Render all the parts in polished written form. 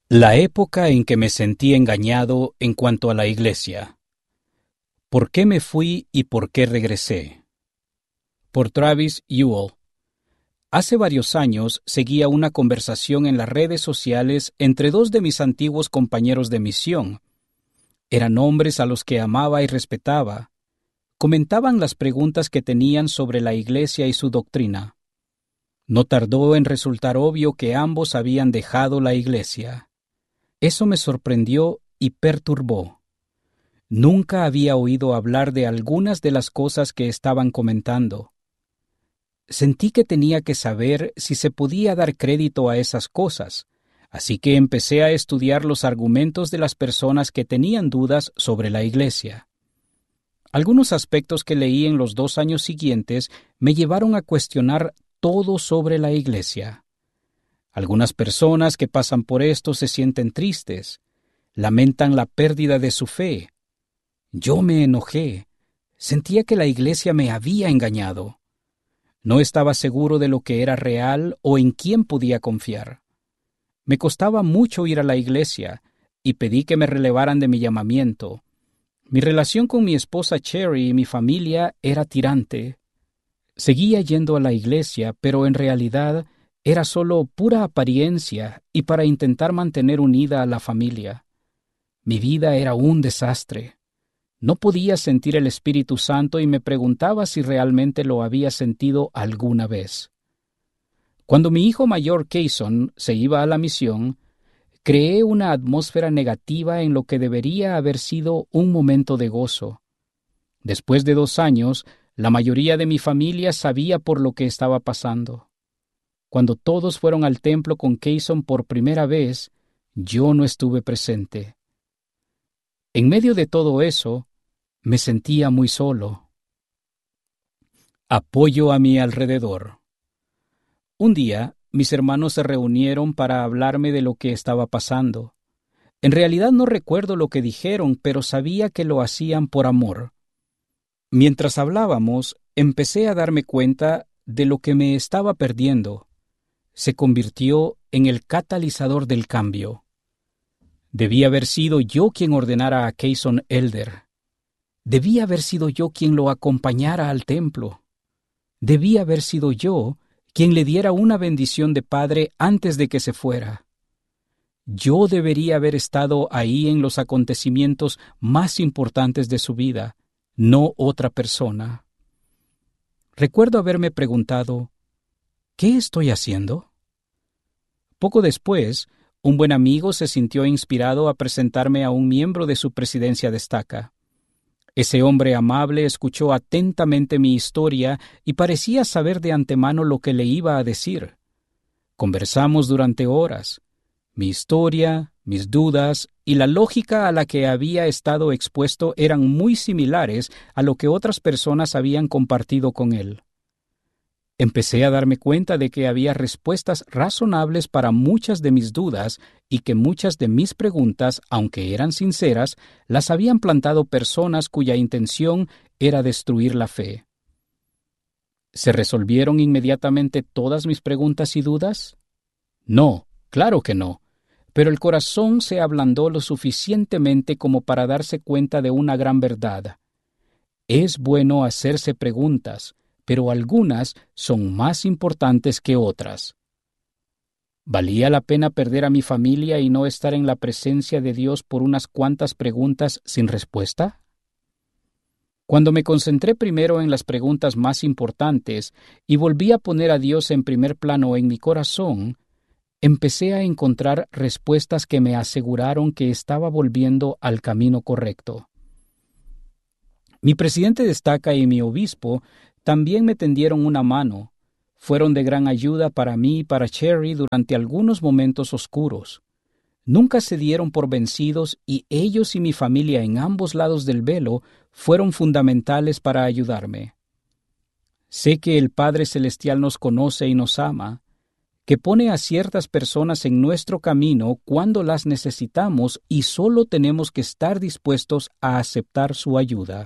La época en que me sentí engañado en cuanto a la Iglesia. ¿Por qué me fui y por qué regresé? Por Travis Ewell. Hace varios años seguía una conversación en las redes sociales entre dos de mis antiguos compañeros de misión. Eran hombres a los que amaba y respetaba. Comentaban las preguntas que tenían sobre la Iglesia y su doctrina. No tardó en resultar obvio que ambos habían dejado la Iglesia. Eso me sorprendió y perturbó. Nunca había oído hablar de algunas de las cosas que estaban comentando. Sentí que tenía que saber si se podía dar crédito a esas cosas, así que empecé a estudiar los argumentos de las personas que tenían dudas sobre la Iglesia. Algunos aspectos que leí en los 2 años siguientes me llevaron a cuestionar todo sobre la Iglesia. Algunas personas que pasan por esto se sienten tristes, lamentan la pérdida de su fe. Yo me enojé. Sentía que la Iglesia me había engañado. No estaba seguro de lo que era real o en quién podía confiar. Me costaba mucho ir a la Iglesia y pedí que me relevaran de mi llamamiento. Mi relación con mi esposa Cherry y mi familia era tirante. Seguía yendo a la Iglesia, pero en realidad era solo pura apariencia y para intentar mantener unida a la familia. Mi vida era un desastre. No podía sentir el Espíritu Santo y me preguntaba si realmente lo había sentido alguna vez. Cuando mi hijo mayor Cason se iba a la misión, creé una atmósfera negativa en lo que debería haber sido un momento de gozo. Después de 2 años, la mayoría de mi familia sabía por lo que estaba pasando. Cuando todos fueron al templo con Cason por primera vez, yo no estuve presente. En medio de todo eso, me sentía muy solo. Apoyo a mi alrededor. Un día, mis hermanos se reunieron para hablarme de lo que estaba pasando. En realidad no recuerdo lo que dijeron, pero sabía que lo hacían por amor. Mientras hablábamos, empecé a darme cuenta de lo que me estaba perdiendo. Se convirtió en el catalizador del cambio. Debía haber sido yo quien ordenara a Cason elder. Debía haber sido yo quien lo acompañara al templo. Debía haber sido yo quien le diera una bendición de padre antes de que se fuera. Yo debería haber estado ahí en los acontecimientos más importantes de su vida, no otra persona. Recuerdo haberme preguntado, ¿qué estoy haciendo? Poco después, un buen amigo se sintió inspirado a presentarme a un miembro de su presidencia de estaca. Ese hombre amable escuchó atentamente mi historia y parecía saber de antemano lo que le iba a decir. Conversamos durante horas. Mi historia, mis dudas y la lógica a la que había estado expuesto eran muy similares a lo que otras personas habían compartido con él. Empecé a darme cuenta de que había respuestas razonables para muchas de mis dudas y que muchas de mis preguntas, aunque eran sinceras, las habían plantado personas cuya intención era destruir la fe. ¿Se resolvieron inmediatamente todas mis preguntas y dudas? No, claro que no, pero el corazón se ablandó lo suficientemente como para darse cuenta de una gran verdad. Es bueno hacerse preguntas, pero algunas son más importantes que otras. ¿Valía la pena perder a mi familia y no estar en la presencia de Dios por unas cuantas preguntas sin respuesta? Cuando me concentré primero en las preguntas más importantes y volví a poner a Dios en primer plano en mi corazón, empecé a encontrar respuestas que me aseguraron que estaba volviendo al camino correcto. Mi presidente de estaca y mi obispo también me tendieron una mano. Fueron de gran ayuda para mí y para Cherry durante algunos momentos oscuros. Nunca se dieron por vencidos y ellos y mi familia en ambos lados del velo fueron fundamentales para ayudarme. Sé que el Padre Celestial nos conoce y nos ama, que pone a ciertas personas en nuestro camino cuando las necesitamos y solo tenemos que estar dispuestos a aceptar su ayuda.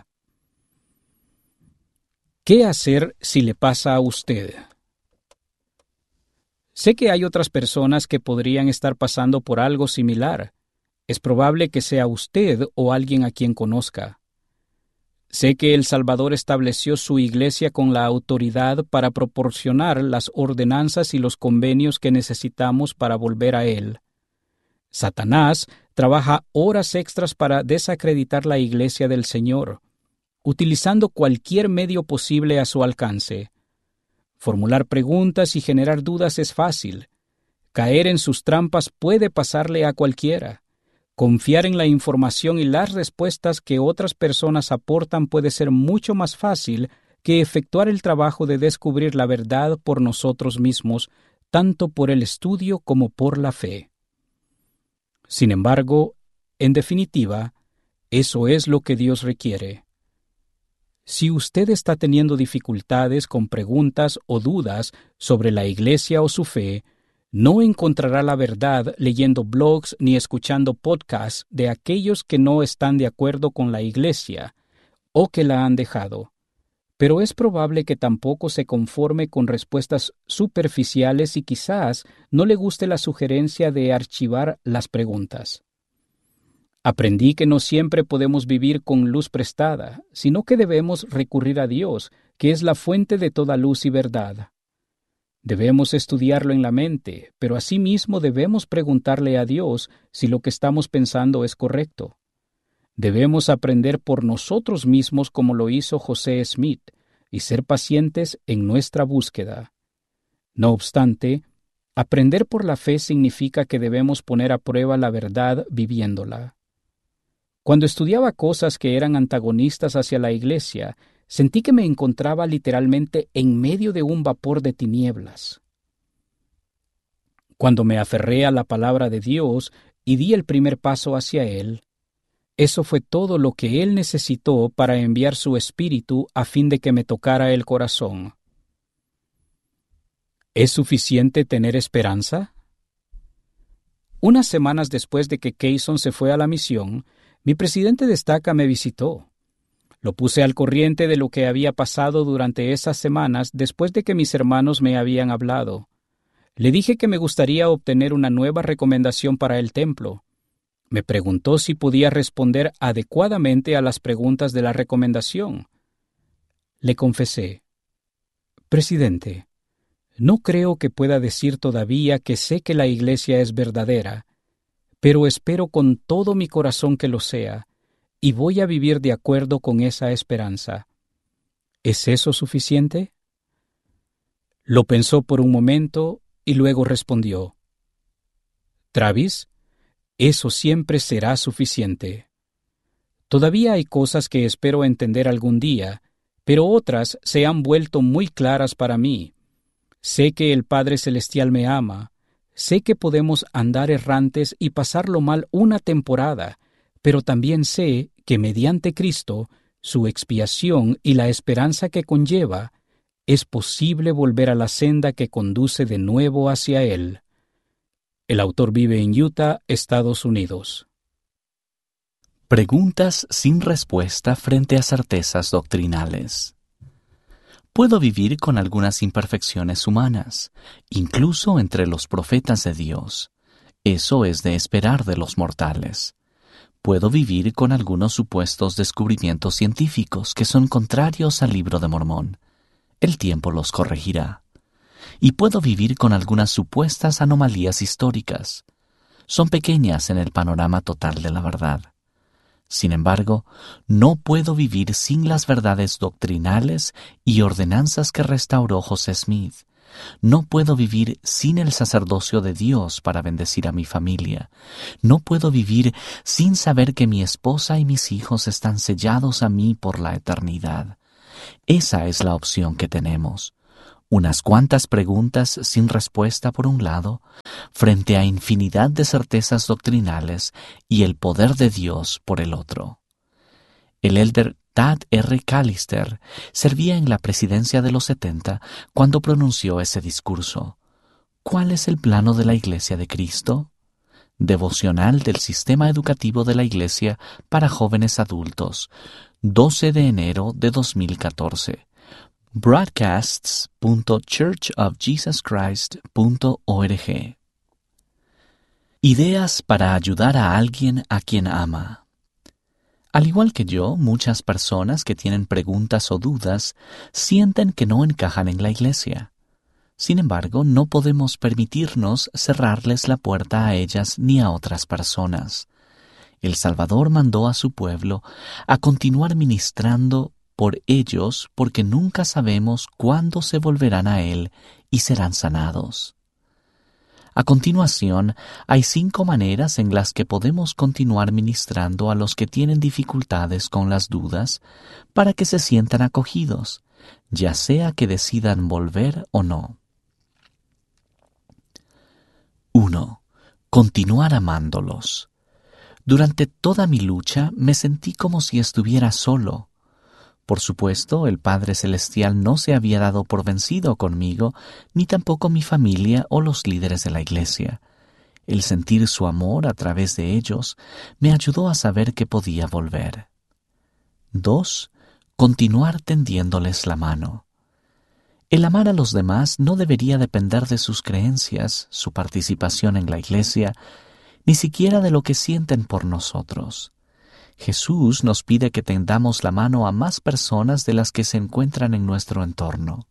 ¿Qué hacer si le pasa a usted? Sé que hay otras personas que podrían estar pasando por algo similar. Es probable que sea usted o alguien a quien conozca. Sé que el Salvador estableció su iglesia con la autoridad para proporcionar las ordenanzas y los convenios que necesitamos para volver a Él. Satanás trabaja horas extras para desacreditar la iglesia del Señor, utilizando cualquier medio posible a su alcance. Formular preguntas y generar dudas es fácil. Caer en sus trampas puede pasarle a cualquiera. Confiar en la información y las respuestas que otras personas aportan puede ser mucho más fácil que efectuar el trabajo de descubrir la verdad por nosotros mismos, tanto por el estudio como por la fe. Sin embargo, en definitiva, eso es lo que Dios requiere. Si usted está teniendo dificultades con preguntas o dudas sobre la Iglesia o su fe, no encontrará la verdad leyendo blogs ni escuchando podcasts de aquellos que no están de acuerdo con la Iglesia o que la han dejado. Pero es probable que tampoco se conforme con respuestas superficiales y quizás no le guste la sugerencia de archivar las preguntas. Aprendí que no siempre podemos vivir con luz prestada, sino que debemos recurrir a Dios, que es la fuente de toda luz y verdad. Debemos estudiarlo en la mente, pero asimismo debemos preguntarle a Dios si lo que estamos pensando es correcto. Debemos aprender por nosotros mismos como lo hizo José Smith y ser pacientes en nuestra búsqueda. No obstante, aprender por la fe significa que debemos poner a prueba la verdad viviéndola. Cuando estudiaba cosas que eran antagonistas hacia la Iglesia, sentí que me encontraba literalmente en medio de un vapor de tinieblas. Cuando me aferré a la palabra de Dios y di el primer paso hacia Él, eso fue todo lo que Él necesitó para enviar su Espíritu a fin de que me tocara el corazón. ¿Es suficiente tener esperanza? Unas semanas después de que Kayson se fue a la misión, mi presidente de estaca me visitó. Lo puse al corriente de lo que había pasado durante esas semanas después de que mis hermanos me habían hablado. Le dije que me gustaría obtener una nueva recomendación para el templo. Me preguntó si podía responder adecuadamente a las preguntas de la recomendación. Le confesé: Presidente, no creo que pueda decir todavía que sé que la Iglesia es verdadera, pero espero con todo mi corazón que lo sea, y voy a vivir de acuerdo con esa esperanza. ¿Es eso suficiente? Lo pensó por un momento y luego respondió: Travis, eso siempre será suficiente. Todavía hay cosas que espero entender algún día, pero otras se han vuelto muy claras para mí. Sé que el Padre Celestial me ama, sé que podemos andar errantes y pasarlo mal una temporada, pero también sé que mediante Cristo, su expiación y la esperanza que conlleva, es posible volver a la senda que conduce de nuevo hacia Él. El autor vive en Utah, Estados Unidos. Preguntas sin respuesta frente a certezas doctrinales. Puedo vivir con algunas imperfecciones humanas, incluso entre los profetas de Dios. Eso es de esperar de los mortales. Puedo vivir con algunos supuestos descubrimientos científicos que son contrarios al Libro de Mormón. El tiempo los corregirá. Y puedo vivir con algunas supuestas anomalías históricas. Son pequeñas en el panorama total de la verdad. Sin embargo, no puedo vivir sin las verdades doctrinales y ordenanzas que restauró José Smith. No puedo vivir sin el sacerdocio de Dios para bendecir a mi familia. No puedo vivir sin saber que mi esposa y mis hijos están sellados a mí por la eternidad. Esa es la opción que tenemos. Unas cuantas preguntas sin respuesta por un lado, frente a infinidad de certezas doctrinales y el poder de Dios por el otro. El elder Tad R. Callister servía en la presidencia de los 70 cuando pronunció ese discurso. ¿Cuál es el plano de la Iglesia de Cristo? Devocional del Sistema Educativo de la Iglesia para Jóvenes Adultos, 12 de enero de 2014. broadcasts.churchofjesuschrist.org. Ideas para ayudar a alguien a quien ama. Al igual que yo, muchas personas que tienen preguntas o dudas sienten que no encajan en la iglesia. Sin embargo, no podemos permitirnos cerrarles la puerta a ellas ni a otras personas. El Salvador mandó a su pueblo a continuar ministrando por ellos porque nunca sabemos cuándo se volverán a Él y serán sanados. A continuación, hay 5 maneras en las que podemos continuar ministrando a los que tienen dificultades con las dudas para que se sientan acogidos, ya sea que decidan volver o no. 1. Continuar amándolos. Durante toda mi lucha me sentí como si estuviera solo. Por supuesto, el Padre Celestial no se había dado por vencido conmigo, ni tampoco mi familia o los líderes de la iglesia. El sentir su amor a través de ellos me ayudó a saber que podía volver. 2. Continuar tendiéndoles la mano. El amar a los demás no debería depender de sus creencias, su participación en la iglesia, ni siquiera de lo que sienten por nosotros. Jesús nos pide que tendamos la mano a más personas de las que se encuentran en nuestro entorno.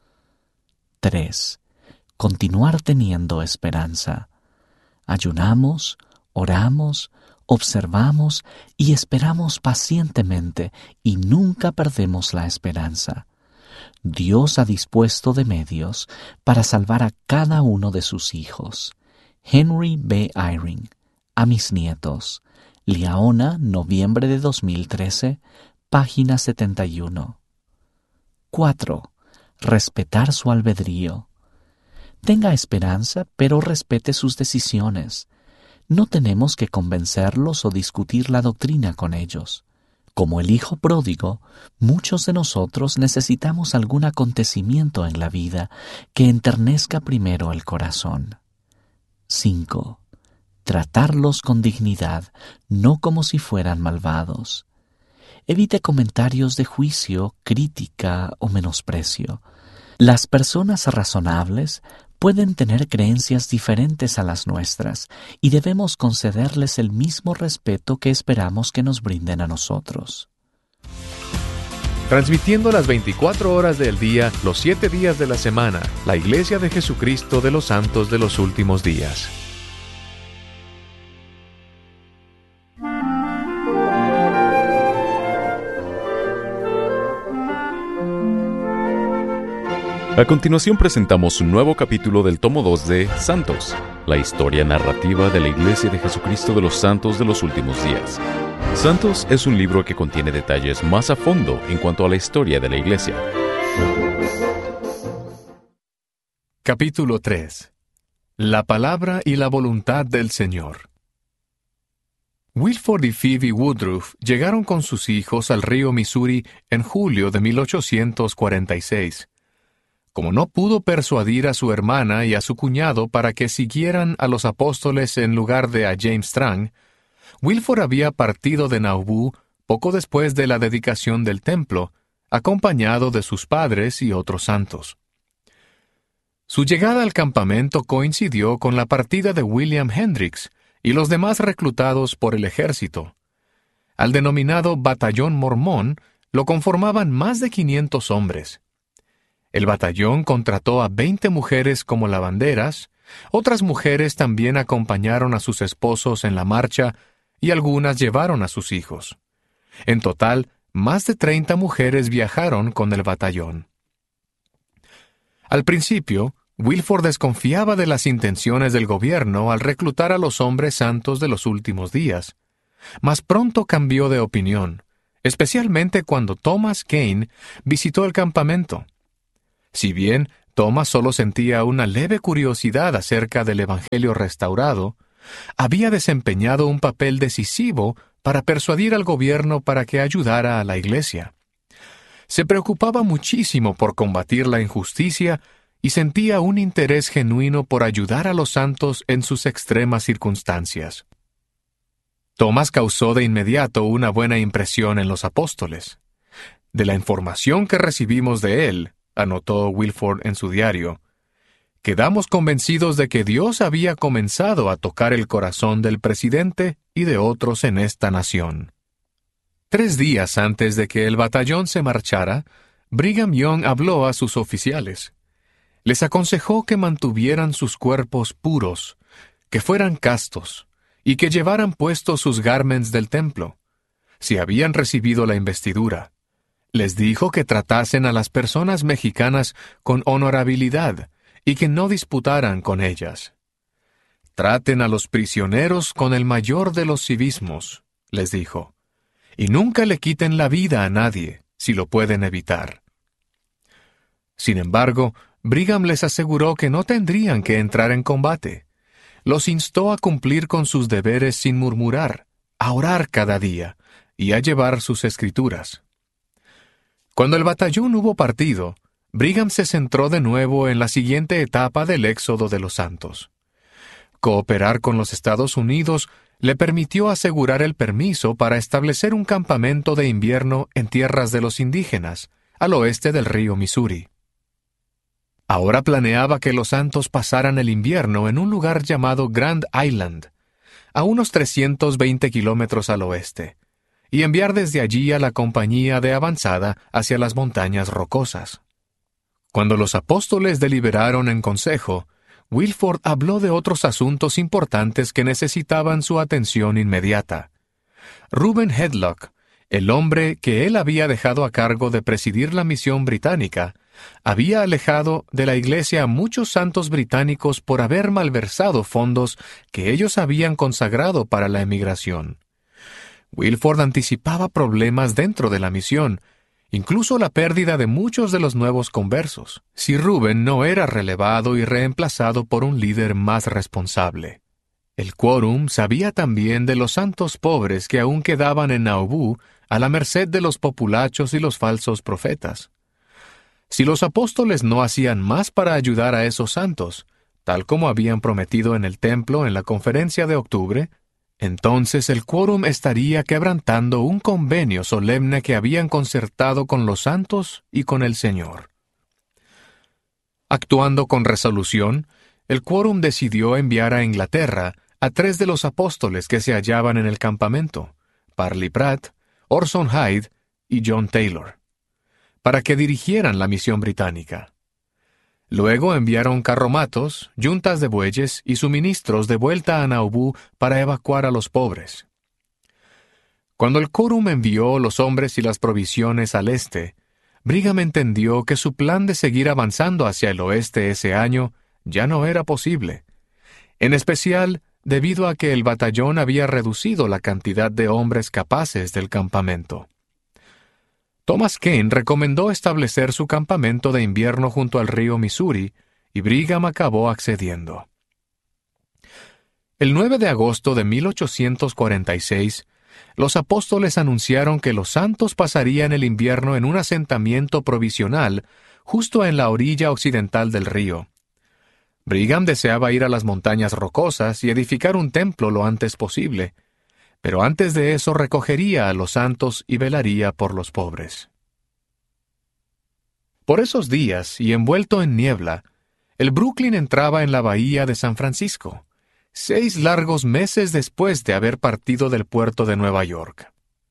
3. Continuar teniendo esperanza. Ayunamos, oramos, observamos y esperamos pacientemente y nunca perdemos la esperanza. Dios ha dispuesto de medios para salvar a cada uno de sus hijos. Henry B. Eyring, a mis nietos. Liaona, noviembre de 2013, página 71. 4. Respetar su albedrío. Tenga esperanza, pero respete sus decisiones. No tenemos que convencerlos o discutir la doctrina con ellos. Como el hijo pródigo, muchos de nosotros necesitamos algún acontecimiento en la vida que enternezca primero el corazón. 5. Tratarlos con dignidad, no como si fueran malvados. Evite comentarios de juicio, crítica o menosprecio. Las personas razonables pueden tener creencias diferentes a las nuestras y debemos concederles el mismo respeto que esperamos que nos brinden a nosotros. Transmitiendo las 24 horas del día, los 7 días de la semana, la Iglesia de Jesucristo de los Santos de los Últimos Días. A continuación presentamos un nuevo capítulo del tomo 2 de Santos, la historia narrativa de la Iglesia de Jesucristo de los Santos de los Últimos Días. Santos es un libro que contiene detalles más a fondo en cuanto a la historia de la Iglesia. Capítulo 3. La palabra y la voluntad del Señor. Wilford y Phoebe Woodruff llegaron con sus hijos al río Missouri en julio de 1846. Como no pudo persuadir a su hermana y a su cuñado para que siguieran a los apóstoles en lugar de a James Strang, Wilford había partido de Nauvoo poco después de la dedicación del templo, acompañado de sus padres y otros santos. Su llegada al campamento coincidió con la partida de William Hendricks y los demás reclutados por el ejército. Al denominado Batallón Mormón lo conformaban más de 500 hombres. El batallón contrató a 20 mujeres como lavanderas, otras mujeres también acompañaron a sus esposos en la marcha y algunas llevaron a sus hijos. En total, más de 30 mujeres viajaron con el batallón. Al principio, Wilford desconfiaba de las intenciones del gobierno al reclutar a los hombres santos de los últimos días, mas pronto cambió de opinión, especialmente cuando Thomas Kane visitó el campamento. Si bien Thomas solo sentía una leve curiosidad acerca del Evangelio restaurado, había desempeñado un papel decisivo para persuadir al gobierno para que ayudara a la Iglesia. Se preocupaba muchísimo por combatir la injusticia y sentía un interés genuino por ayudar a los santos en sus extremas circunstancias. Thomas causó de inmediato una buena impresión en los apóstoles. De la información que recibimos de él, anotó Wilford en su diario, quedamos convencidos de que Dios había comenzado a tocar el corazón del presidente y de otros en esta nación. 3 días antes de que el batallón se marchara, Brigham Young habló a sus oficiales. Les aconsejó que mantuvieran sus cuerpos puros, que fueran castos, y que llevaran puestos sus garments del templo, si habían recibido la investidura. Les dijo que tratasen a las personas mexicanas con honorabilidad y que no disputaran con ellas. Traten a los prisioneros con el mayor de los civismos, les dijo, y nunca le quiten la vida a nadie, si lo pueden evitar. Sin embargo, Brigham les aseguró que no tendrían que entrar en combate. Los instó a cumplir con sus deberes sin murmurar, a orar cada día y a llevar sus escrituras. Cuando el batallón hubo partido, Brigham se centró de nuevo en la siguiente etapa del éxodo de los santos. Cooperar con los Estados Unidos le permitió asegurar el permiso para establecer un campamento de invierno en tierras de los indígenas, al oeste del río Missouri. Ahora planeaba que los santos pasaran el invierno en un lugar llamado Grand Island, a unos 320 kilómetros al oeste, y enviar desde allí a la compañía de avanzada hacia las montañas rocosas. Cuando los apóstoles deliberaron en consejo, Wilford habló de otros asuntos importantes que necesitaban su atención inmediata. Reuben Hedlock, el hombre que él había dejado a cargo de presidir la misión británica, había alejado de la iglesia a muchos santos británicos por haber malversado fondos que ellos habían consagrado para la emigración. Wilford anticipaba problemas dentro de la misión, incluso la pérdida de muchos de los nuevos conversos, si Reuben no era relevado y reemplazado por un líder más responsable. El quórum sabía también de los santos pobres que aún quedaban en Nauvoo a la merced de los populachos y los falsos profetas. Si los apóstoles no hacían más para ayudar a esos santos, tal como habían prometido en el templo en la conferencia de octubre, entonces el quórum estaría quebrantando un convenio solemne que habían concertado con los santos y con el Señor. Actuando con resolución, el quórum decidió enviar a Inglaterra a 3 de los apóstoles que se hallaban en el campamento, Parley Pratt, Orson Hyde y John Taylor, para que dirigieran la misión británica. Luego enviaron carromatos, yuntas de bueyes y suministros de vuelta a Nauvoo para evacuar a los pobres. Cuando el quórum envió los hombres y las provisiones al este, Brigham entendió que su plan de seguir avanzando hacia el oeste ese año ya no era posible, en especial debido a que el batallón había reducido la cantidad de hombres capaces del campamento. Thomas Kane recomendó establecer su campamento de invierno junto al río Missouri, y Brigham acabó accediendo. El 9 de agosto de 1846, los apóstoles anunciaron que los santos pasarían el invierno en un asentamiento provisional justo en la orilla occidental del río. Brigham deseaba ir a las montañas rocosas y edificar un templo lo antes posible, pero antes de eso recogería a los santos y velaría por los pobres. Por esos días, y envuelto en niebla, el Brooklyn entraba en la bahía de San Francisco, 6 largos meses después de haber partido del puerto de Nueva York.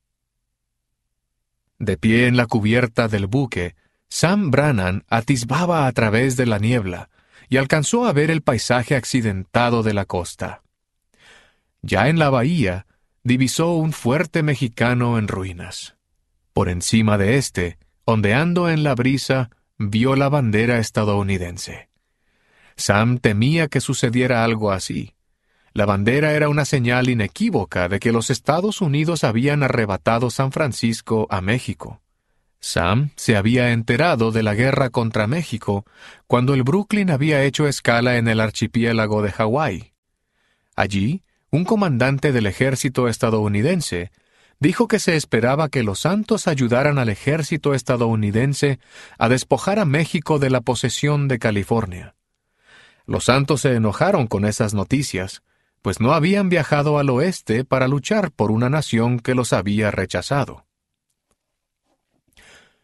De pie en la cubierta del buque, Sam Brannan atisbaba a través de la niebla y alcanzó a ver el paisaje accidentado de la costa. Ya en la bahía, divisó un fuerte mexicano en ruinas. Por encima de éste, ondeando en la brisa, vio la bandera estadounidense. Sam temía que sucediera algo así. La bandera era una señal inequívoca de que los Estados Unidos habían arrebatado San Francisco a México. Sam se había enterado de la guerra contra México cuando el Brooklyn había hecho escala en el archipiélago de Hawái. Allí, un comandante del ejército estadounidense dijo que se esperaba que los santos ayudaran al ejército estadounidense a despojar a México de la posesión de California. Los santos se enojaron con esas noticias, pues no habían viajado al oeste para luchar por una nación que los había rechazado.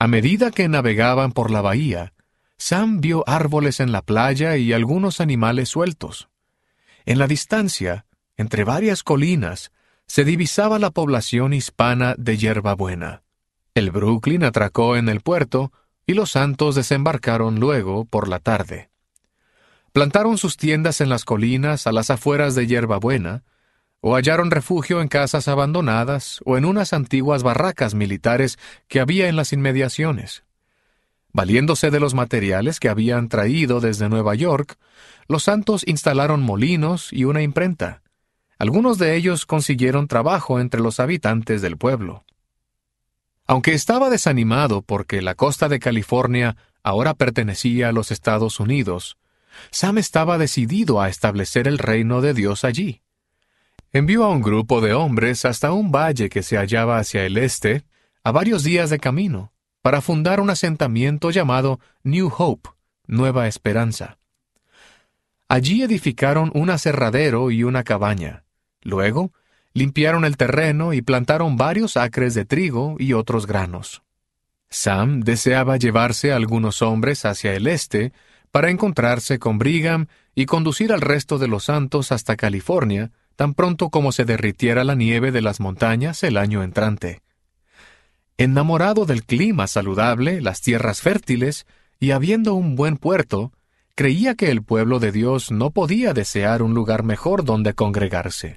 A medida que navegaban por la bahía, Sam vio árboles en la playa y algunos animales sueltos. En la distancia, entre varias colinas, se divisaba la población hispana de Yerbabuena. El Brooklyn atracó en el puerto y los santos desembarcaron luego por la tarde. Plantaron sus tiendas en las colinas a las afueras de Yerbabuena, o hallaron refugio en casas abandonadas o en unas antiguas barracas militares que había en las inmediaciones. Valiéndose de los materiales que habían traído desde Nueva York, los santos instalaron molinos y una imprenta. Algunos de ellos consiguieron trabajo entre los habitantes del pueblo. Aunque estaba desanimado porque la costa de California ahora pertenecía a los Estados Unidos, Sam estaba decidido a establecer el reino de Dios allí. Envió a un grupo de hombres hasta un valle que se hallaba hacia el este, a varios días de camino, para fundar un asentamiento llamado New Hope, Nueva Esperanza. Allí edificaron un aserradero y una cabaña. Luego, limpiaron el terreno y plantaron varios acres de trigo y otros granos. Sam deseaba llevarse a algunos hombres hacia el este para encontrarse con Brigham y conducir al resto de los santos hasta California tan pronto como se derritiera la nieve de las montañas el año entrante. Enamorado del clima saludable, las tierras fértiles y habiendo un buen puerto, creía que el pueblo de Dios no podía desear un lugar mejor donde congregarse.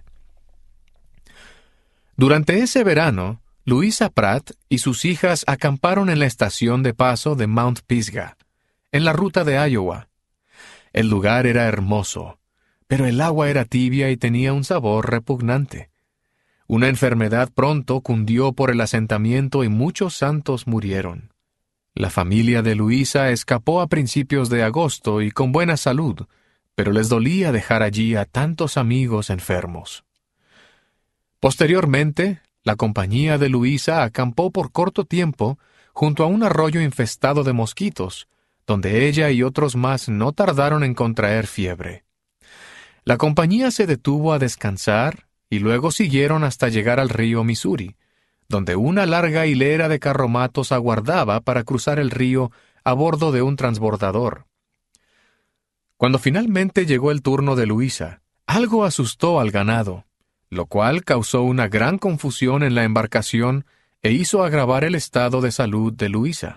Durante ese verano, Louisa Pratt y sus hijas acamparon en la estación de paso de Mount Pisgah, en la ruta de Iowa. El lugar era hermoso, pero el agua era tibia y tenía un sabor repugnante. Una enfermedad pronto cundió por el asentamiento y muchos santos murieron. La familia de Louisa escapó a principios de agosto y con buena salud, pero les dolía dejar allí a tantos amigos enfermos. Posteriormente, la compañía de Louisa acampó por corto tiempo junto a un arroyo infestado de mosquitos, donde ella y otros más no tardaron en contraer fiebre. La compañía se detuvo a descansar y luego siguieron hasta llegar al río Missouri, donde una larga hilera de carromatos aguardaba para cruzar el río a bordo de un transbordador. Cuando finalmente llegó el turno de Louisa, algo asustó al ganado, lo cual causó una gran confusión en la embarcación e hizo agravar el estado de salud de Louisa.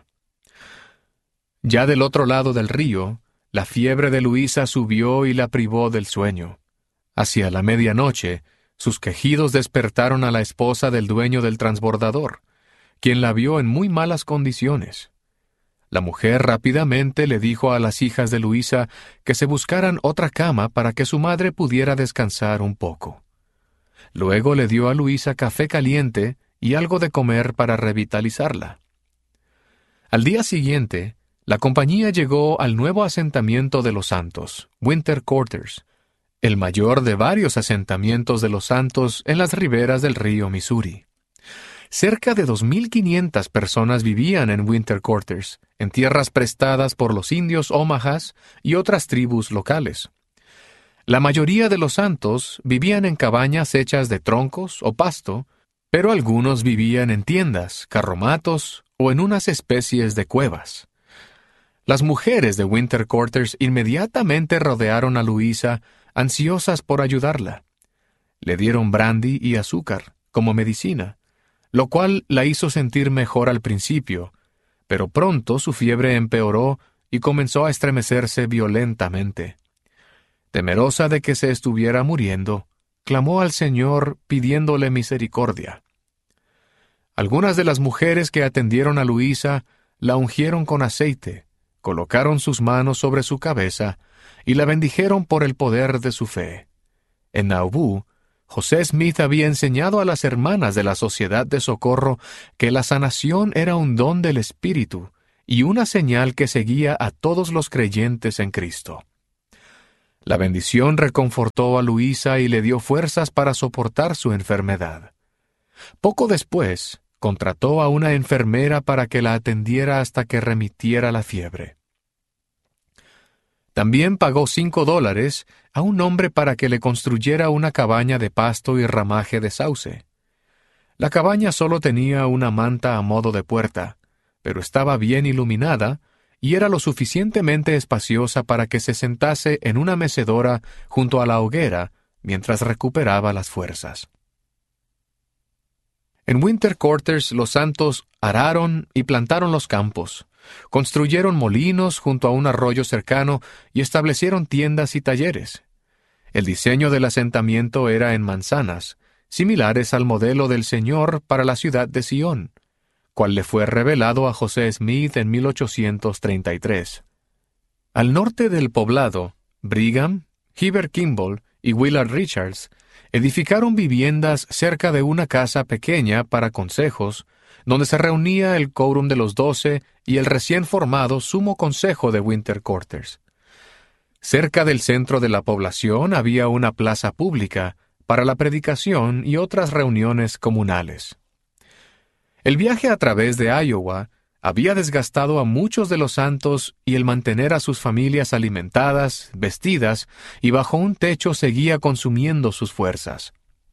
Ya del otro lado del río, la fiebre de Louisa subió y la privó del sueño. Hacia la medianoche, sus quejidos despertaron a la esposa del dueño del transbordador, quien la vio en muy malas condiciones. La mujer rápidamente le dijo a las hijas de Louisa que se buscaran otra cama para que su madre pudiera descansar un poco. Luego le dio a Louisa café caliente y algo de comer para revitalizarla. Al día siguiente, la compañía llegó al nuevo asentamiento de los santos, Winter Quarters, el mayor de varios asentamientos de los santos en las riberas del río Missouri. Cerca de 2,500 personas vivían en Winter Quarters, en tierras prestadas por los indios Omahas y otras tribus locales. La mayoría de los santos vivían en cabañas hechas de troncos o pasto, pero algunos vivían en tiendas, carromatos o en unas especies de cuevas. Las mujeres de Winter Quarters inmediatamente rodearon a Louisa, ansiosas por ayudarla. Le dieron brandy y azúcar, como medicina, lo cual la hizo sentir mejor al principio, pero pronto su fiebre empeoró y comenzó a estremecerse violentamente. Temerosa de que se estuviera muriendo, clamó al Señor pidiéndole misericordia. Algunas de las mujeres que atendieron a Louisa la ungieron con aceite, colocaron sus manos sobre su cabeza y la bendijeron por el poder de su fe. En Nauvoo, José Smith había enseñado a las hermanas de la Sociedad de Socorro que la sanación era un don del Espíritu y una señal que seguía a todos los creyentes en Cristo. La bendición reconfortó a Louisa y le dio fuerzas para soportar su enfermedad. Poco después, contrató a una enfermera para que la atendiera hasta que remitiera la fiebre. También pagó $5 a un hombre para que le construyera una cabaña de pasto y ramaje de sauce. La cabaña solo tenía una manta a modo de puerta, pero estaba bien iluminada y era lo suficientemente espaciosa para que se sentase en una mecedora junto a la hoguera mientras recuperaba las fuerzas. En Winter Quarters los santos araron y plantaron los campos, construyeron molinos junto a un arroyo cercano y establecieron tiendas y talleres. El diseño del asentamiento era en manzanas, similares al modelo del Señor para la ciudad de Sion, cual le fue revelado a José Smith en 1833. Al norte del poblado, Brigham, Heber Kimball y Willard Richards edificaron viviendas cerca de una casa pequeña para consejos, donde se reunía el quórum de los 12 y el recién formado Sumo Consejo de Winter Quarters. Cerca del centro de la población había una plaza pública para la predicación y otras reuniones comunales. El viaje a través de Iowa había desgastado a muchos de los santos y el mantener a sus familias alimentadas, vestidas y bajo un techo seguía consumiendo sus fuerzas.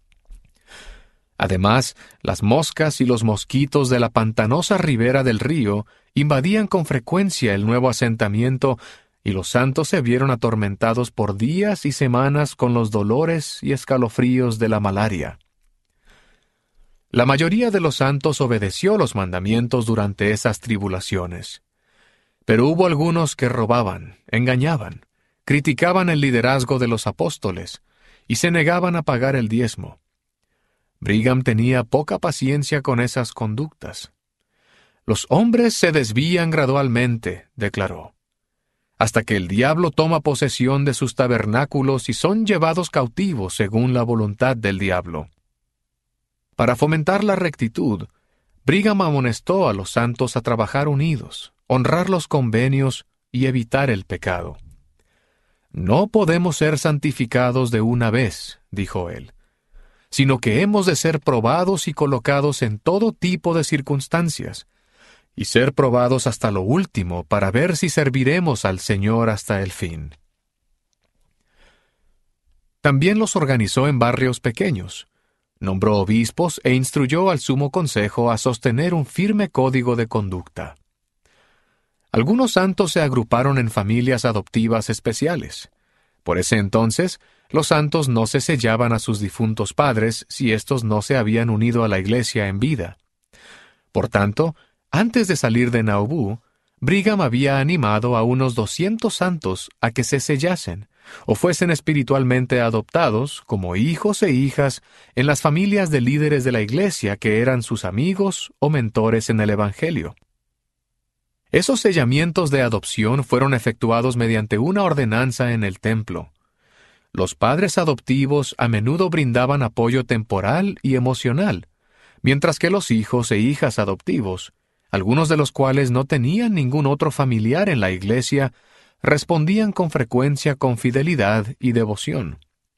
Además, las moscas y los mosquitos de la pantanosa ribera del río invadían con frecuencia el nuevo asentamiento y los santos se vieron atormentados por días y semanas con los dolores y escalofríos de la malaria. La mayoría de los santos obedeció los mandamientos durante esas tribulaciones. Pero hubo algunos que robaban, engañaban, criticaban el liderazgo de los apóstoles y se negaban a pagar el diezmo. Brigham tenía poca paciencia con esas conductas. Los hombres se desvían gradualmente, declaró, hasta que el diablo toma posesión de sus tabernáculos y son llevados cautivos según la voluntad del diablo. Para fomentar la rectitud, Brigham amonestó a los santos a trabajar unidos, honrar los convenios y evitar el pecado. No podemos ser santificados de una vez, dijo él, sino que hemos de ser probados y colocados en todo tipo de circunstancias, y ser probados hasta lo último para ver si serviremos al Señor hasta el fin. También los organizó en barrios pequeños, nombró obispos e instruyó al Sumo Consejo a sostener un firme código de conducta. Algunos santos se agruparon en familias adoptivas especiales. Por ese entonces, los santos no se sellaban a sus difuntos padres si éstos no se habían unido a la Iglesia en vida. Por tanto, antes de salir de Nauvoo, Brigham había animado a unos 200 santos a que se sellasen, o fuesen espiritualmente adoptados como hijos e hijas en las familias de líderes de la Iglesia que eran sus amigos o mentores en el Evangelio. Esos sellamientos de adopción fueron efectuados mediante una ordenanza en el templo. Los padres adoptivos a menudo brindaban apoyo temporal y emocional, mientras que los hijos e hijas adoptivos, algunos de los cuales no tenían ningún otro familiar en la Iglesia, respondían con frecuencia con fidelidad y devoción.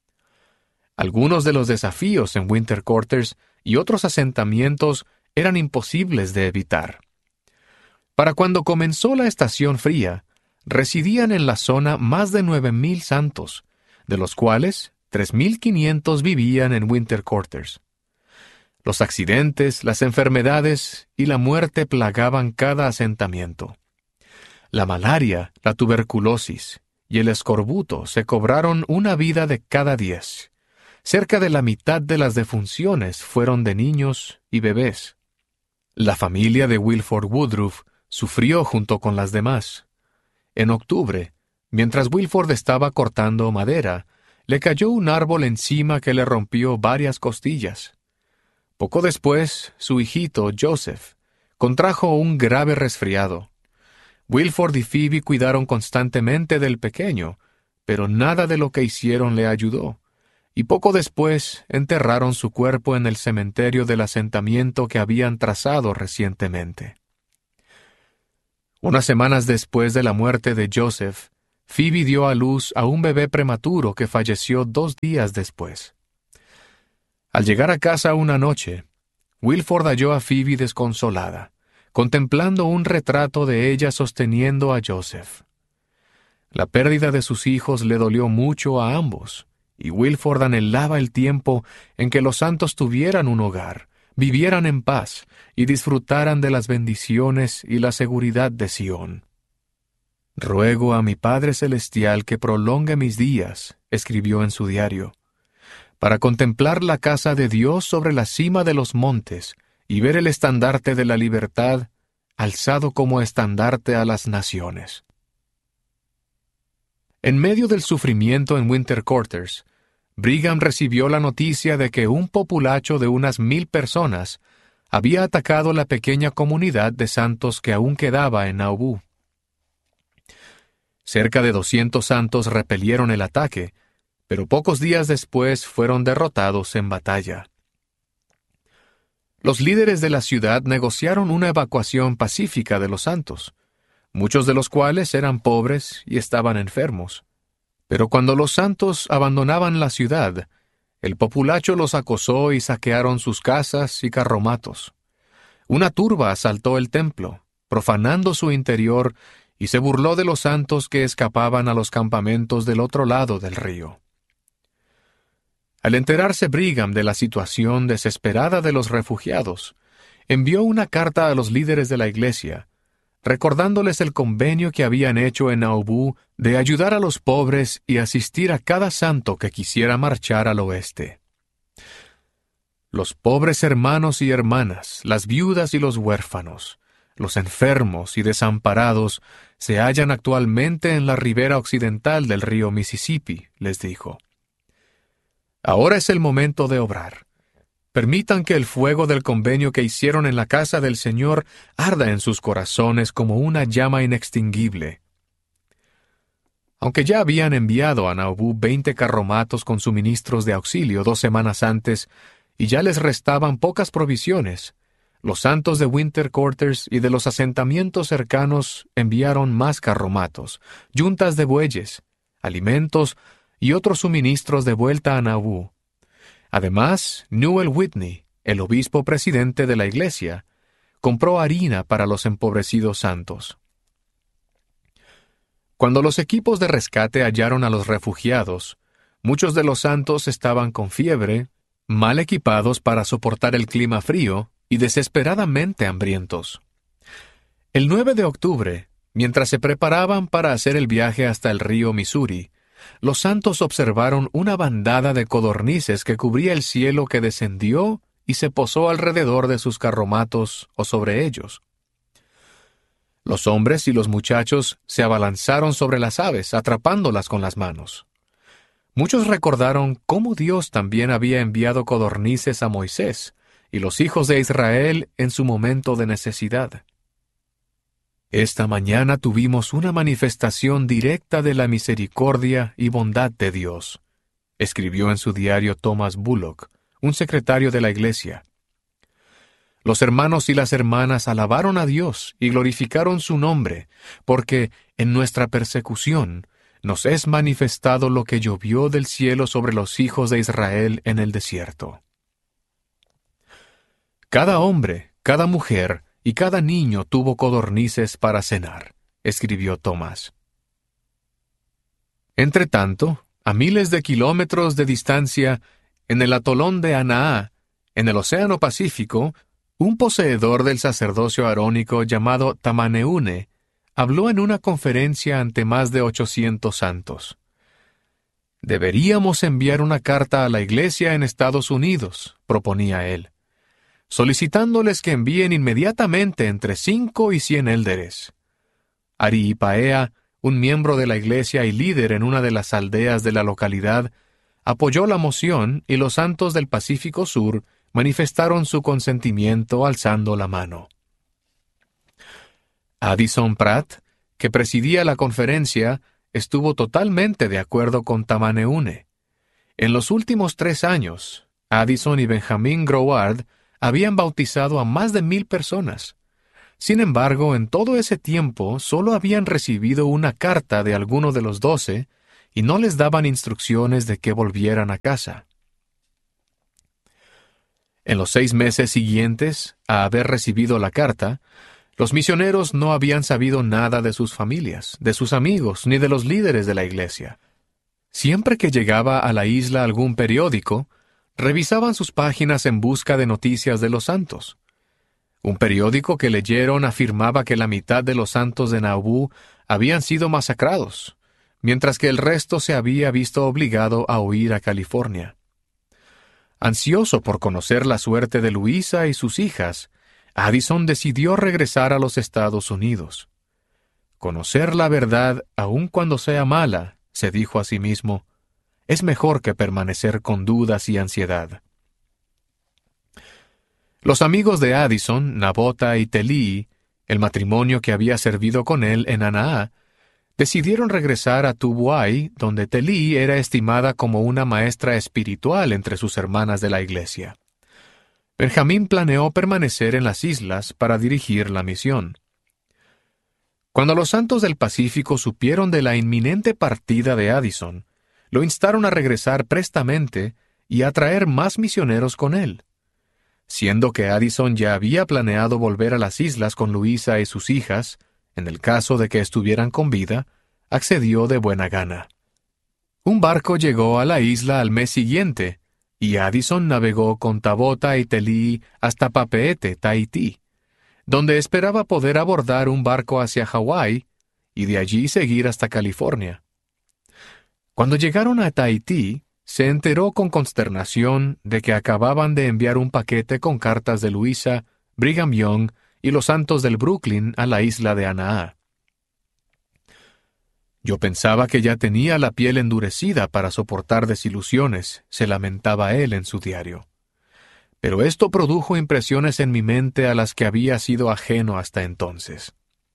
Algunos de los desafíos en Winter Quarters y otros asentamientos eran imposibles de evitar. Para cuando comenzó la estación fría, residían en la zona más de 9,000 santos, de los cuales 3,500 vivían en Winter Quarters. Los accidentes, las enfermedades y la muerte plagaban cada asentamiento. La malaria, la tuberculosis y el escorbuto se cobraron una vida de cada 10. Cerca de la mitad de las defunciones fueron de niños y bebés. La familia de Wilford Woodruff sufrió junto con las demás. En octubre, mientras Wilford estaba cortando madera, le cayó un árbol encima que le rompió varias costillas. Poco después, su hijito, Joseph, contrajo un grave resfriado. Wilford y Phoebe cuidaron constantemente del pequeño, pero nada de lo que hicieron le ayudó, y poco después enterraron su cuerpo en el cementerio del asentamiento que habían trazado recientemente. Unas semanas después de la muerte de Joseph, Phoebe dio a luz a un bebé prematuro que falleció 2 días después. Al llegar a casa una noche, Wilford halló a Phoebe desconsolada, contemplando un retrato de ella sosteniendo a Joseph. La pérdida de sus hijos le dolió mucho a ambos, y Wilford anhelaba el tiempo en que los santos tuvieran un hogar, vivieran en paz y disfrutaran de las bendiciones y la seguridad de Sión. «Ruego a mi Padre Celestial que prolongue mis días», escribió en su diario, «para contemplar la casa de Dios sobre la cima de los montes y ver el estandarte de la libertad alzado como estandarte a las naciones». En medio del sufrimiento en Winter Quarters, Brigham recibió la noticia de que un populacho de unas 1,000 personas había atacado la pequeña comunidad de santos que aún quedaba en Nauvoo. Cerca de 200 santos repelieron el ataque, pero pocos días después fueron derrotados en batalla. Los líderes de la ciudad negociaron una evacuación pacífica de los santos, muchos de los cuales eran pobres y estaban enfermos. Pero cuando los santos abandonaban la ciudad, el populacho los acosó y saquearon sus casas y carromatos. Una turba asaltó el templo, profanando su interior, y se burló de los santos que escapaban a los campamentos del otro lado del río. Al enterarse Brigham de la situación desesperada de los refugiados, envió una carta a los líderes de la iglesia, recordándoles el convenio que habían hecho en Nauvoo de ayudar a los pobres y asistir a cada santo que quisiera marchar al oeste. Los pobres hermanos y hermanas, las viudas y los huérfanos, los enfermos y desamparados se hallan actualmente en la ribera occidental del río Mississippi, les dijo. Ahora es el momento de obrar. Permitan que el fuego del convenio que hicieron en la casa del Señor arda en sus corazones como una llama inextinguible. Aunque ya habían enviado a Nauvoo 20 carromatos con suministros de auxilio 2 semanas antes, y ya les restaban pocas provisiones, los santos de Winter Quarters y de los asentamientos cercanos enviaron más carromatos, yuntas de bueyes, alimentos y otros suministros de vuelta a Nauvoo. Además, Newell Whitney, el obispo presidente de la iglesia, compró harina para los empobrecidos santos. Cuando los equipos de rescate hallaron a los refugiados, muchos de los santos estaban con fiebre, mal equipados para soportar el clima frío y desesperadamente hambrientos. El 9 de octubre, mientras se preparaban para hacer el viaje hasta el río Missouri, los santos observaron una bandada de codornices que cubría el cielo, que descendió y se posó alrededor de sus carromatos o sobre ellos. Los hombres y los muchachos se abalanzaron sobre las aves, atrapándolas con las manos. Muchos recordaron cómo Dios también había enviado codornices a Moisés y los hijos de Israel en su momento de necesidad. Esta mañana tuvimos una manifestación directa de la misericordia y bondad de Dios, escribió en su diario Thomas Bullock, un secretario de la iglesia. Los hermanos y las hermanas alabaron a Dios y glorificaron su nombre, porque en nuestra persecución nos es manifestado lo que llovió del cielo sobre los hijos de Israel en el desierto. Cada hombre, cada mujer y cada niño tuvo codornices para cenar, escribió Tomás. Entretanto, a miles de kilómetros de distancia, en el atolón de Anaá, en el Océano Pacífico, un poseedor del sacerdocio arónico llamado Tamaneune habló en una conferencia ante más de 800 santos. Deberíamos enviar una carta a la iglesia en Estados Unidos, proponía él, solicitándoles que envíen inmediatamente entre 5 y 100 élderes. Ariipaea, un miembro de la iglesia y líder en una de las aldeas de la localidad, apoyó la moción y los santos del Pacífico Sur manifestaron su consentimiento alzando la mano. Addison Pratt, que presidía la conferencia, estuvo totalmente de acuerdo con Tamaneune. En los últimos 3 años, Addison y Benjamin Groward habían bautizado a más de 1,000 personas. Sin embargo, en todo ese tiempo solo habían recibido una carta de alguno de los 12 y no les daban instrucciones de que volvieran a casa. En los 6 meses siguientes a haber recibido la carta, los misioneros no habían sabido nada de sus familias, de sus amigos, ni de los líderes de la iglesia. Siempre que llegaba a la isla algún periódico, revisaban sus páginas en busca de noticias de los santos. Un periódico que leyeron afirmaba que la mitad de los santos de Nauvoo habían sido masacrados, mientras que el resto se había visto obligado a huir a California. Ansioso por conocer la suerte de Luisa y sus hijas, Addison decidió regresar a los Estados Unidos. Conocer la verdad, aun cuando sea mala, se dijo a sí mismo, es mejor que permanecer con dudas y ansiedad. Los amigos de Addison, Nabota y Telii, el matrimonio que había servido con él en Anaá, decidieron regresar a Tubuai, donde Telii era estimada como una maestra espiritual entre sus hermanas de la iglesia. Benjamín planeó permanecer en las islas para dirigir la misión. Cuando los santos del Pacífico supieron de la inminente partida de Addison, lo instaron a regresar prestamente y a traer más misioneros con él. Siendo que Addison ya había planeado volver a las islas con Luisa y sus hijas, en el caso de que estuvieran con vida, accedió de buena gana. Un barco llegó a la isla al mes siguiente, y Addison navegó con Tabota y Telii hasta Papeete, Tahití, donde esperaba poder abordar un barco hacia Hawái y de allí seguir hasta California. Cuando llegaron a Tahití, se enteró con consternación de que acababan de enviar un paquete con cartas de Luisa, Brigham Young y los santos del Brooklyn a la isla de Anaá. Yo pensaba que ya tenía la piel endurecida para soportar desilusiones, se lamentaba él en su diario. Pero esto produjo impresiones en mi mente a las que había sido ajeno hasta entonces.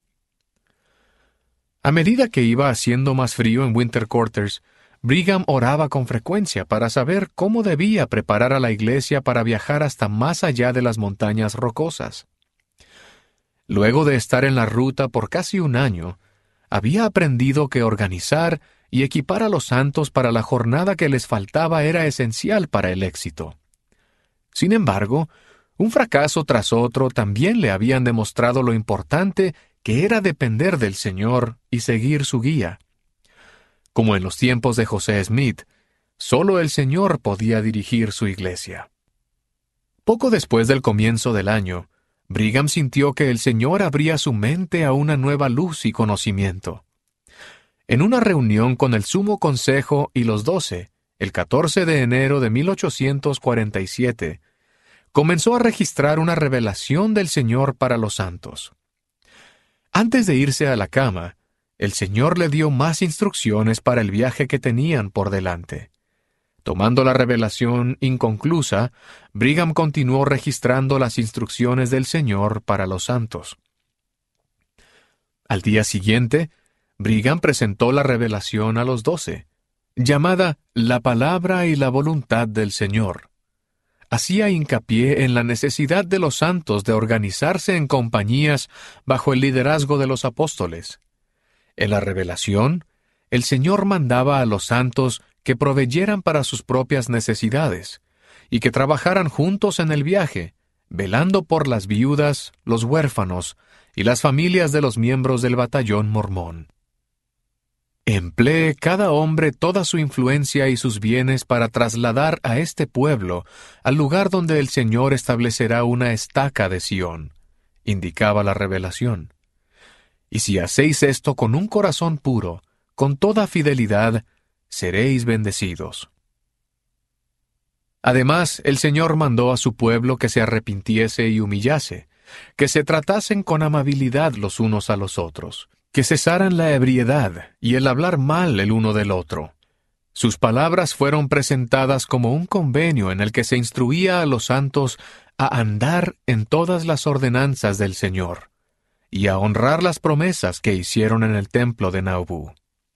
A medida que iba haciendo más frío en Winter Quarters, Brigham oraba con frecuencia para saber cómo debía preparar a la iglesia para viajar hasta más allá de las montañas rocosas. Luego de estar en la ruta por casi un año, había aprendido que organizar y equipar a los santos para la jornada que les faltaba era esencial para el éxito. Sin embargo, un fracaso tras otro también le habían demostrado lo importante que era depender del Señor y seguir su guía. Como en los tiempos de José Smith, solo el Señor podía dirigir su iglesia. Poco después del comienzo del año, Brigham sintió que el Señor abría su mente a una nueva luz y conocimiento. En una reunión con el Sumo Consejo y los 12, el 14 de enero de 1847, comenzó a registrar una revelación del Señor para los santos. Antes de irse a la cama, el Señor le dio más instrucciones para el viaje que tenían por delante. Tomando la revelación inconclusa, Brigham continuó registrando las instrucciones del Señor para los santos. Al día siguiente, Brigham presentó la revelación a los 12, llamada La Palabra y la Voluntad del Señor. Hacía hincapié en la necesidad de los santos de organizarse en compañías bajo el liderazgo de los apóstoles. En la revelación, el Señor mandaba a los santos que proveyeran para sus propias necesidades y que trabajaran juntos en el viaje, velando por las viudas, los huérfanos y las familias de los miembros del batallón mormón. Emplee cada hombre toda su influencia y sus bienes para trasladar a este pueblo al lugar donde el Señor establecerá una estaca de Sión, indicaba la revelación. Y si hacéis esto con un corazón puro, con toda fidelidad, seréis bendecidos. Además, el Señor mandó a su pueblo que se arrepintiese y humillase, que se tratasen con amabilidad los unos a los otros, que cesaran la ebriedad y el hablar mal el uno del otro. Sus palabras fueron presentadas como un convenio en el que se instruía a los santos a andar en todas las ordenanzas del Señor y a honrar las promesas que hicieron en el templo de Nauvoo.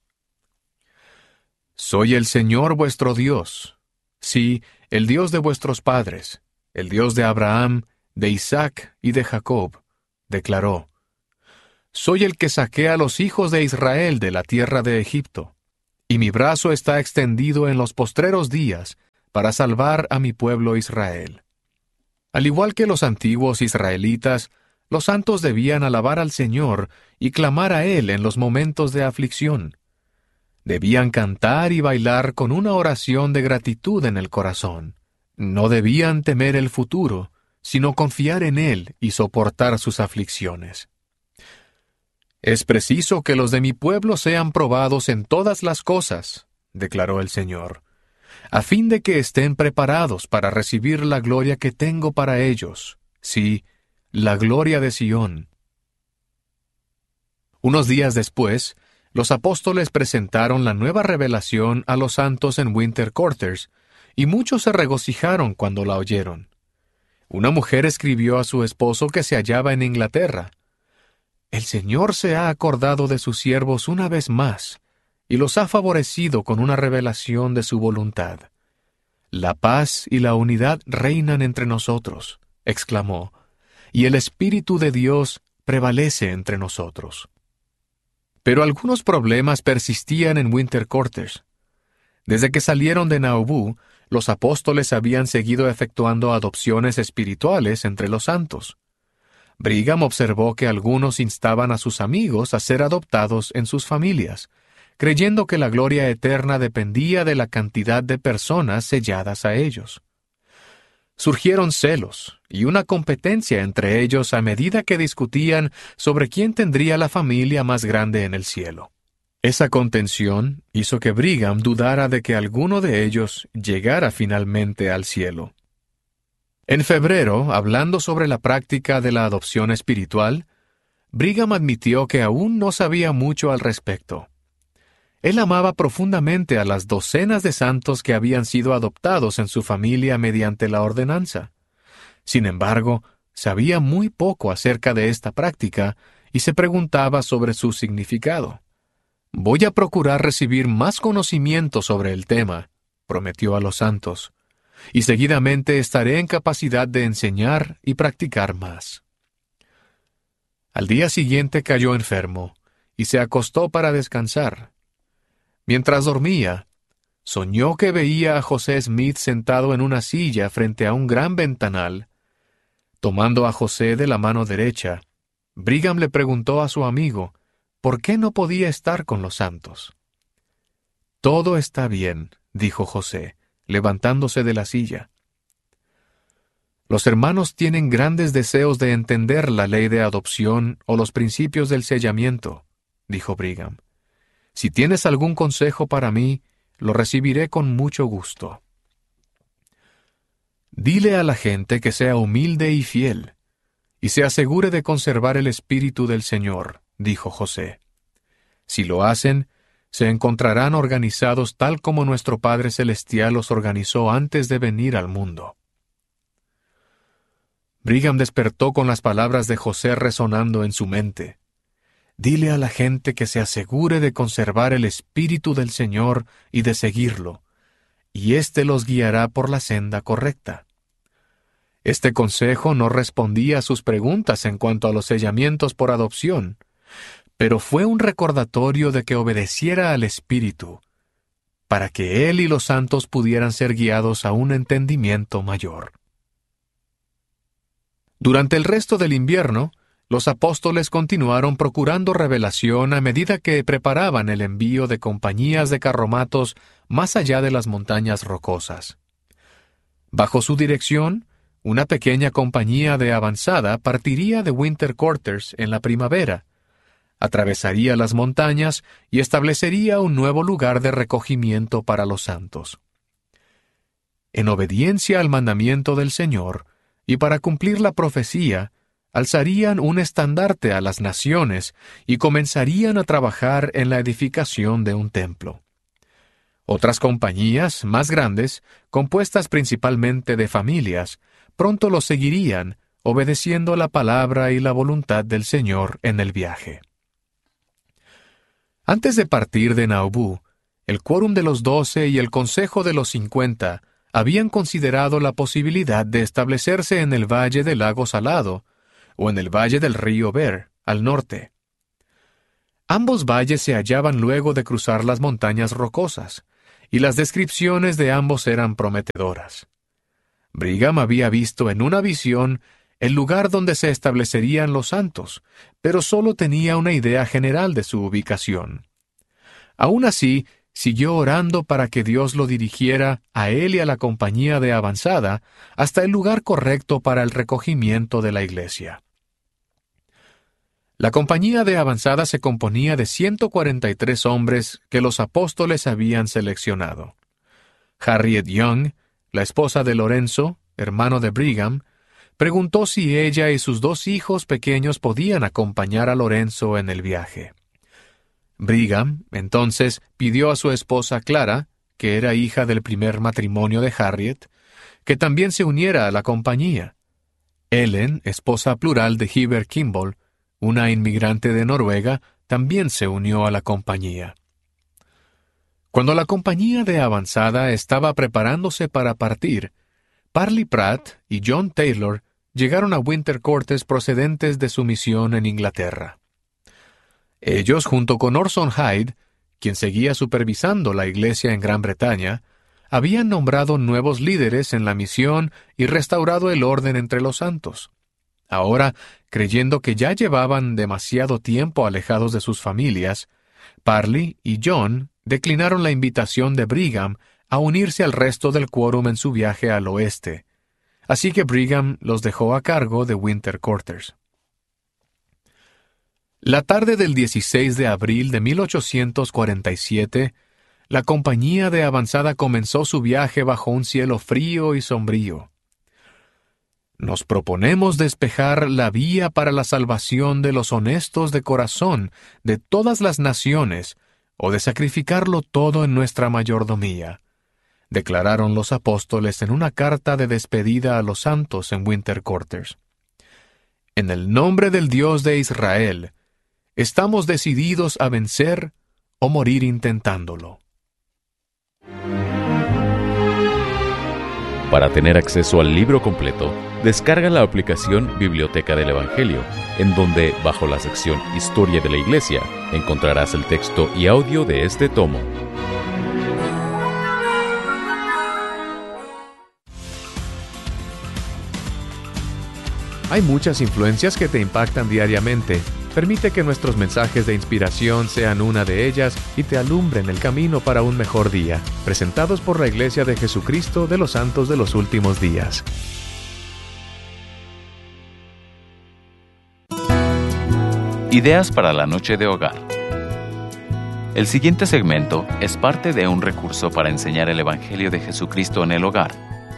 Soy el Señor vuestro Dios, sí, el Dios de vuestros padres, el Dios de Abraham, de Isaac y de Jacob, declaró. Soy el que saqué a los hijos de Israel de la tierra de Egipto, y mi brazo está extendido en los postreros días para salvar a mi pueblo Israel. Al igual que los antiguos israelitas, los santos debían alabar al Señor y clamar a Él en los momentos de aflicción. Debían cantar y bailar con una oración de gratitud en el corazón, No debían temer el futuro, sino confiar en Él y soportar sus aflicciones. «Es preciso que los de mi pueblo sean probados en todas las cosas», declaró el Señor, «a fin de que estén preparados para recibir la gloria que tengo para ellos, sí, la gloria de Sión». Unos días después, los apóstoles presentaron la nueva revelación a los santos en Winter Quarters, y muchos se regocijaron cuando la oyeron. Una mujer escribió a su esposo que se hallaba en Inglaterra: «El Señor se ha acordado de sus siervos una vez más, y los ha favorecido con una revelación de su voluntad. La paz y la unidad reinan entre nosotros», exclamó, «y el Espíritu de Dios prevalece entre nosotros». Pero algunos problemas persistían en Winter Quarters. Desde que salieron de Nauvoo, los apóstoles habían seguido efectuando adopciones espirituales entre los santos. Brigham observó que algunos instaban a sus amigos a ser adoptados en sus familias, creyendo que la gloria eterna dependía de la cantidad de personas selladas a ellos. Surgieron celos y una competencia entre ellos a medida que discutían sobre quién tendría la familia más grande en el cielo. Esa contención hizo que Brigham dudara de que alguno de ellos llegara finalmente al cielo. En febrero, hablando sobre la práctica de la adopción espiritual, Brigham admitió que aún no sabía mucho al respecto. Él amaba profundamente a las docenas de santos que habían sido adoptados en su familia mediante la ordenanza. Sin embargo, sabía muy poco acerca de esta práctica y se preguntaba sobre su significado. «Voy a procurar recibir más conocimiento sobre el tema», prometió a los santos, «y seguidamente estaré en capacidad de enseñar y practicar más». Al día siguiente cayó enfermo y se acostó para descansar. Mientras dormía, soñó que veía a José Smith sentado en una silla frente a un gran ventanal. Tomando a José de la mano derecha, Brigham le preguntó a su amigo por qué no podía estar con los santos. «Todo está bien», dijo José, levantándose de la silla. «Los hermanos tienen grandes deseos de entender la ley de adopción o los principios del sellamiento», dijo Brigham. «Si tienes algún consejo para mí, lo recibiré con mucho gusto». «Dile a la gente que sea humilde y fiel, y se asegure de conservar el Espíritu del Señor», dijo José. «Si lo hacen, se encontrarán organizados tal como nuestro Padre Celestial los organizó antes de venir al mundo». Brigham despertó con las palabras de José resonando en su mente. «Dile a la gente que se asegure de conservar el Espíritu del Señor y de seguirlo, y éste los guiará por la senda correcta». Este consejo no respondía a sus preguntas en cuanto a los sellamientos por adopción, pero fue un recordatorio de que obedeciera al Espíritu, para que él y los santos pudieran ser guiados a un entendimiento mayor. Durante el resto del invierno, los apóstoles continuaron procurando revelación a medida que preparaban el envío de compañías de carromatos más allá de las montañas rocosas. Bajo su dirección, una pequeña compañía de avanzada partiría de Winter Quarters en la primavera, atravesaría las montañas y establecería un nuevo lugar de recogimiento para los santos. En obediencia al mandamiento del Señor, y para cumplir la profecía, alzarían un estandarte a las naciones y comenzarían a trabajar en la edificación de un templo. Otras compañías, más grandes, compuestas principalmente de familias, pronto los seguirían, obedeciendo la palabra y la voluntad del Señor en el viaje. Antes de partir de Nauvoo, el quórum de los 12 y el consejo de los 50 habían considerado la posibilidad de establecerse en el valle del lago Salado, o en el valle del río Bear, al norte. Ambos valles se hallaban luego de cruzar las montañas rocosas, y las descripciones de ambos eran prometedoras. Brigham había visto en una visión el lugar donde se establecerían los santos, pero solo tenía una idea general de su ubicación. Aún así, siguió orando para que Dios lo dirigiera a él y a la compañía de avanzada hasta el lugar correcto para el recogimiento de la iglesia. La compañía de avanzada se componía de 143 hombres que los apóstoles habían seleccionado. Harriet Young, la esposa de Lorenzo, hermano de Brigham, preguntó si ella y sus 2 hijos pequeños podían acompañar a Lorenzo en el viaje. Brigham, entonces, pidió a su esposa Clara, que era hija del primer matrimonio de Harriet, que también se uniera a la compañía. Ellen, esposa plural de Heber Kimball, una inmigrante de Noruega, también se unió a la compañía. Cuando la compañía de avanzada estaba preparándose para partir, Parley Pratt y John Taylor llegaron a Winter Quarters procedentes de su misión en Inglaterra. Ellos, junto con Orson Hyde, quien seguía supervisando la iglesia en Gran Bretaña, habían nombrado nuevos líderes en la misión y restaurado el orden entre los santos. Ahora, creyendo que ya llevaban demasiado tiempo alejados de sus familias, Parley y John declinaron la invitación de Brigham a unirse al resto del quórum en su viaje al oeste, así que Brigham los dejó a cargo de Winter Quarters. La tarde del 16 de abril de 1847, la compañía de avanzada comenzó su viaje bajo un cielo frío y sombrío. Nos proponemos despejar la vía para la salvación de los honestos de corazón de todas las naciones, o de sacrificarlo todo en nuestra mayordomía, declararon los apóstoles en una carta de despedida a los santos en Winter Quarters. En el nombre del Dios de Israel, estamos decididos a vencer o morir intentándolo. Para tener acceso al libro completo, descarga la aplicación Biblioteca del Evangelio, en donde, bajo la sección Historia de la Iglesia, encontrarás el texto y audio de este tomo. Hay muchas influencias que te impactan diariamente. Permite que nuestros mensajes de inspiración sean una de ellas y te alumbren el camino para un mejor día. Presentados por la Iglesia de Jesucristo de los Santos de los Últimos Días. Ideas para la noche de hogar. El siguiente segmento es parte de un recurso para enseñar el Evangelio de Jesucristo en el hogar.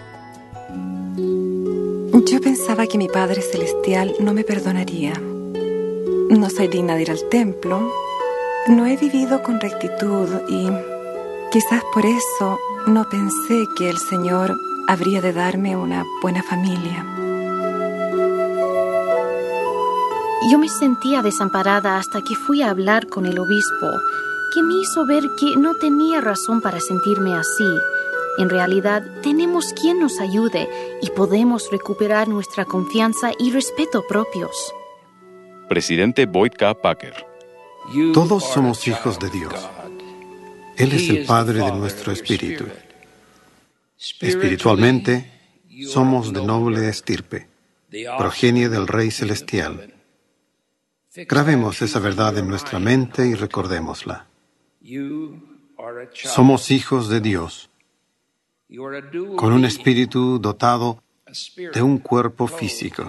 Yo pensaba que mi Padre Celestial no me perdonaría. No soy digna de ir al templo, no he vivido con rectitud y quizás por eso no pensé que el Señor habría de darme una buena familia. Yo me sentía desamparada hasta que fui a hablar con el obispo, que me hizo ver que no tenía razón para sentirme así. En realidad, tenemos quien nos ayude y podemos recuperar nuestra confianza y respeto propios. Presidente Boyd K. Packer. Todos somos hijos de Dios. Él es el Padre de nuestro espíritu. Espiritualmente, somos de noble estirpe, progenie del Rey Celestial. Grabemos esa verdad en nuestra mente y recordémosla. Somos hijos de Dios, con un espíritu dotado de un cuerpo físico.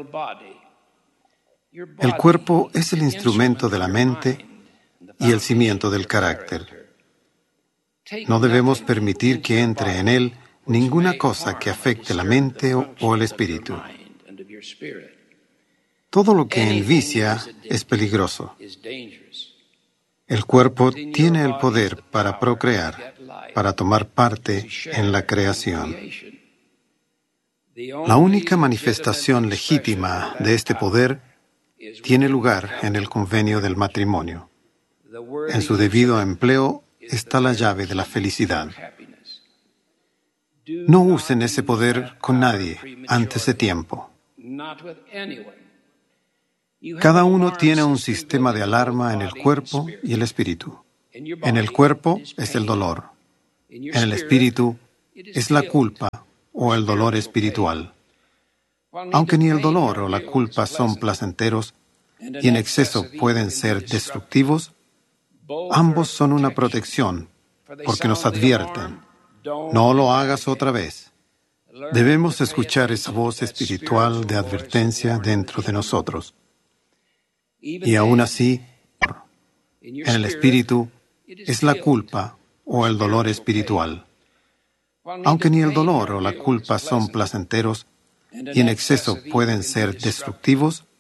El cuerpo es el instrumento de la mente y el cimiento del carácter. No debemos permitir que entre en él ninguna cosa que afecte la mente o el espíritu. Todo lo que envicia es peligroso. El cuerpo tiene el poder para procrear, para tomar parte en la creación. La única manifestación legítima de este poder tiene lugar en el convenio del matrimonio. En su debido empleo está la llave de la felicidad. No usen ese poder con nadie antes de tiempo. Cada uno tiene un sistema de alarma en el cuerpo y el espíritu. En el cuerpo es el dolor. En el espíritu es la culpa o el dolor espiritual. Aunque ni el dolor o la culpa son placenteros y en exceso pueden ser destructivos, ambos son una protección porque nos advierten, no lo hagas otra vez. Debemos escuchar esa voz espiritual de advertencia dentro de nosotros. Y aún así, en el espíritu es la culpa o el dolor espiritual. Aunque ni el dolor o la culpa son placenteros y en exceso pueden ser destructivos,